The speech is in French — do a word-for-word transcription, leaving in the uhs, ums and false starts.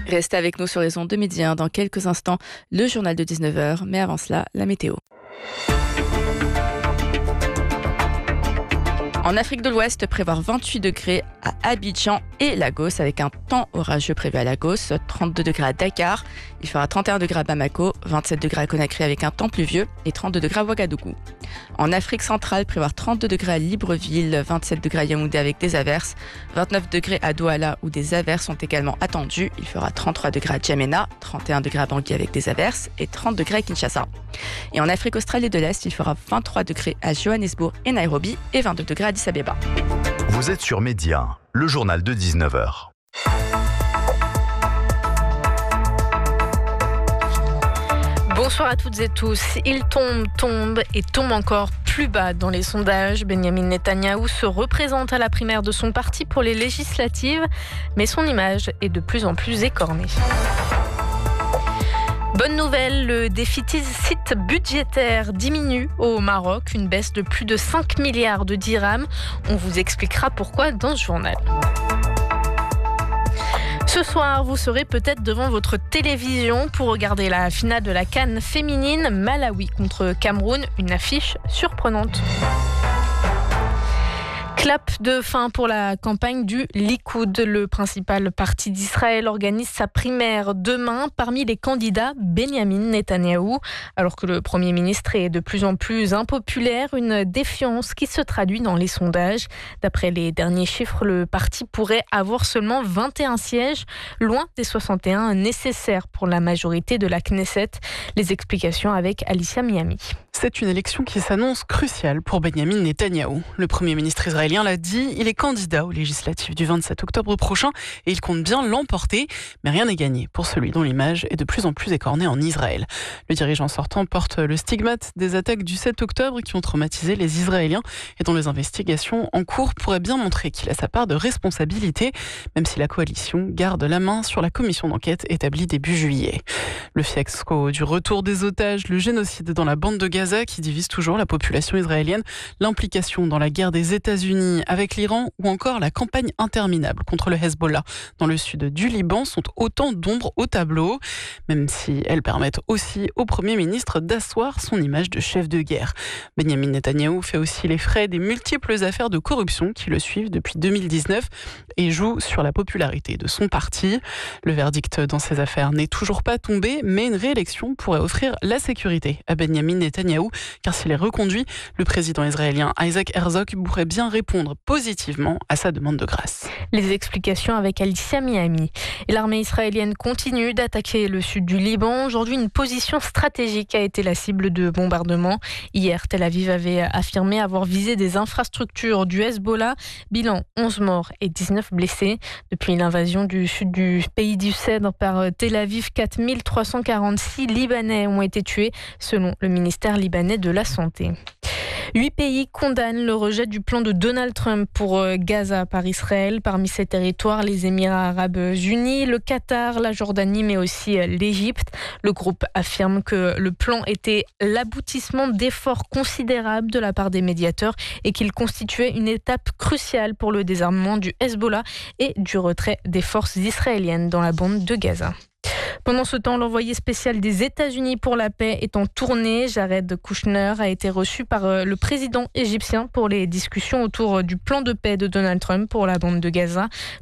Restez avec nous sur les ondes de Midi un. Dans quelques instants, le journal de dix-neuf heures. Mais avant cela, la météo. En Afrique de l'Ouest, prévoir vingt-huit degrés à Abidjan et Lagos, avec un temps orageux prévu à Lagos, trente-deux degrés à Dakar, il fera trente et un degrés à Bamako, vingt-sept degrés à Conakry avec un temps pluvieux et trente-deux degrés à Ouagadougou. En Afrique centrale, prévoir trente-deux degrés à Libreville, vingt-sept degrés à Yaoundé avec des averses, vingt-neuf degrés à Douala où des averses sont également attendues, il fera trente-trois degrés à Djamena, trente et un degrés à Bangui avec des averses et trente degrés à Kinshasa. Et en Afrique australe et de l'Est, il fera vingt-trois degrés à Johannesburg et Nairobi et vingt-deux degrés à Addis Abeba. Vous êtes sur Midi un, le journal de dix-neuf heures. Bonsoir à toutes et tous. Il tombe, tombe et tombe encore plus bas dans les sondages. Benyamin Netanyahou se représente à la primaire de son parti pour les législatives, mais son image est de plus en plus écornée. Bonne nouvelle, le déficit budgétaire diminue au Maroc, une baisse de plus de cinq milliards de dirhams. On vous expliquera pourquoi dans ce journal. Ce soir, vous serez peut-être devant votre télévision pour regarder la finale de la CAN féminine, Malawi contre Cameroun, une affiche surprenante. Clap de fin pour la campagne du Likoud. Le principal parti d'Israël organise sa primaire demain. Parmi les candidats, Benyamin Netanyahou. Alors que le Premier ministre est de plus en plus impopulaire, une défiance qui se traduit dans les sondages. D'après les derniers chiffres, le parti pourrait avoir seulement vingt et un sièges, loin des soixante et un nécessaires pour la majorité de la Knesset. Les explications avec Alicia Miami. C'est une élection qui s'annonce cruciale pour Benyamin Netanyahou. Le Premier ministre israélien l'a dit, il est candidat aux législatives du vingt-sept octobre prochain et il compte bien l'emporter. Mais rien n'est gagné pour celui dont l'image est de plus en plus écornée en Israël. Le dirigeant sortant porte le stigmate des attaques du sept octobre qui ont traumatisé les Israéliens et dont les investigations en cours pourraient bien montrer qu'il a sa part de responsabilité, même si la coalition garde la main sur la commission d'enquête établie début juillet. Le fiasco du retour des otages, le génocide dans la bande de Gaza qui divise toujours la population israélienne, l'implication dans la guerre des États-Unis avec l'Iran ou encore la campagne interminable contre le Hezbollah dans le sud du Liban sont autant d'ombres au tableau, même si elles permettent aussi au Premier ministre d'asseoir son image de chef de guerre. Benyamin Netanyahou fait aussi les frais des multiples affaires de corruption qui le suivent depuis deux mille dix-neuf et joue sur la popularité de son parti. Le verdict dans ces affaires n'est toujours pas tombé, mais une réélection pourrait offrir la sécurité à Benyamin Netanyahou, car s'il est reconduit, le président israélien Isaac Herzog pourrait bien répondre positivement à sa demande de grâce. Les explications avec Alicia Miami. Et l'armée israélienne continue d'attaquer le sud du Liban. Aujourd'hui, une position stratégique a été la cible de bombardements. Hier, Tel Aviv avait affirmé avoir visé des infrastructures du Hezbollah. Bilan, onze morts et dix-neuf blessés. Depuis l'invasion du sud du pays du Cèdre par Tel Aviv, quatre mille trois cent quarante-six Libanais ont été tués, selon le ministère libanais de la Santé. Huit pays condamnent le rejet du plan de Donald Trump pour Gaza par Israël. Parmi ces territoires, les Émirats arabes unis, le Qatar, la Jordanie, mais aussi l'Égypte. Le groupe affirme que le plan était l'aboutissement d'efforts considérables de la part des médiateurs et qu'il constituait une étape cruciale pour le désarmement du Hezbollah et du retrait des forces israéliennes dans la bande de Gaza. Pendant ce temps, l'envoyé spécial des États-Unis pour la paix est en tournée. Jared Kushner a été reçu par le président égyptien pour les discussions autour du plan de paix de Donald Trump pour la bande de Gaza.